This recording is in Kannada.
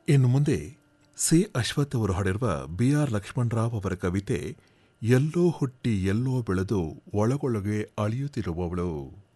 ಇನ್ನು ಮುಂದೆ ಸಿ ಅಶ್ವಥ್ ಅವರು ಹಾಡಿರುವ ಬಿ ಆರ್ ಲಕ್ಷ್ಮಣರಾವ್ ಅವರ ಕವಿತೆ ಎಲ್ಲೋ ಹುಟ್ಟಿ ಎಲ್ಲೋ ಬೆಳೆದು ಒಳಗೊಳಗೆ ಅಳಿಯುತ್ತಿರುವವಳು.